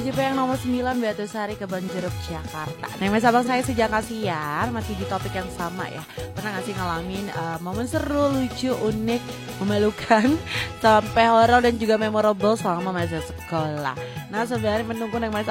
JP yang nomor 9 Batusari Kebon Jeruk Jakarta. Nah, Mas Abang saya sejak kasihan masih di topik yang sama ya. Pernah gak sih ngalamin momen seru, lucu, unik, memalukan, sampai horor dan juga memorable selama masa sekolah. Nah, sebenarnya menunggu yang Mas